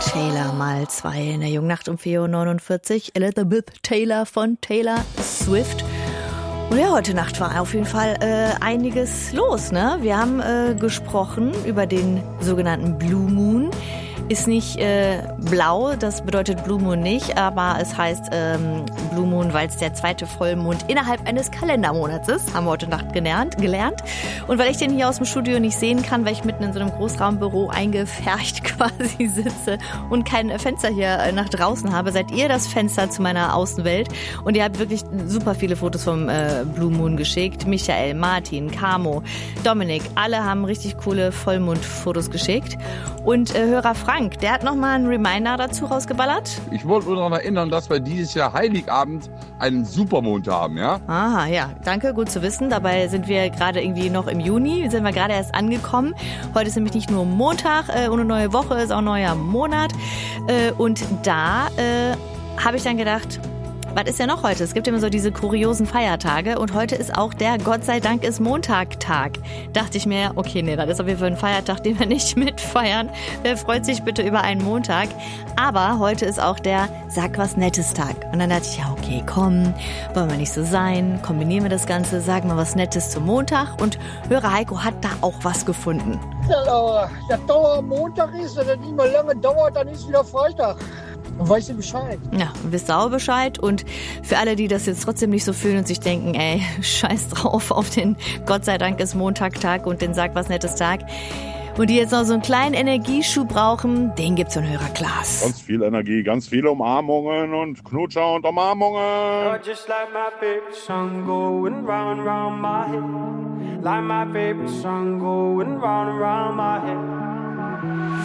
Taylor mal 2 in der Jungnacht um 4:49 Uhr. Elizabeth Taylor von Taylor Swift. Und ja, heute Nacht war auf jeden Fall einiges los, ne? Wir haben gesprochen über den sogenannten Blue Moon. Ist nicht blau, das bedeutet Blue Moon nicht, aber es heißt Blue Moon, weil es der zweite Vollmond innerhalb eines Kalendermonats ist. Haben wir heute Nacht gelernt. Und weil ich den hier aus dem Studio nicht sehen kann, weil ich mitten in so einem Großraumbüro eingepfercht quasi sitze und kein Fenster hier nach draußen habe, seid ihr das Fenster zu meiner Außenwelt. Und ihr habt wirklich super viele Fotos vom Blue Moon geschickt. Michael, Martin, Camo, Dominik, alle haben richtig coole Vollmondfotos geschickt. Und Hörer Frank, der hat nochmal einen Reminder dazu rausgeballert. Ich wollte nur daran erinnern, dass wir dieses Jahr Heiligabend einen Supermond haben, ja? Aha, ja, danke, gut zu wissen. Dabei sind wir gerade irgendwie noch im Juni, sind wir gerade erst angekommen. Heute ist nämlich nicht nur Montag, ohne neue Woche, ist auch neuer Monat. Und da habe ich dann gedacht, was ist ja noch heute? Es gibt immer so diese kuriosen Feiertage und heute ist auch der Gott sei Dank ist Montag-Tag. Dachte ich mir, okay, nee, das ist auf jeden Fall ein Feiertag, den wir nicht mitfeiern. Wer freut sich bitte über einen Montag? Aber heute ist auch der Sag was Nettes Tag. Und dann dachte ich, ja, okay, komm, wollen wir nicht so sein, kombinieren wir das Ganze, sagen wir was Nettes zum Montag und Hörer Heiko hat da auch was gefunden. Ja, Laura, der Dauer Montag ist, wenn das nicht mehr lange dauert, dann ist wieder Freitag. Dann weißt du Bescheid. Ja, wisst ihr auch Bescheid. Und für alle, die das jetzt trotzdem nicht so fühlen und sich denken, ey, scheiß drauf auf den Gott sei Dank ist Montag-Tag und den Sag was Nettes Tag. Und die jetzt noch so einen kleinen Energieschub brauchen, den gibt's von Hörer Klaas. Ganz viel Energie, ganz viele Umarmungen und Knutscher und Umarmungen. Oh, just like my favorite song going round and round my head. Like my favorite song going round and round my head.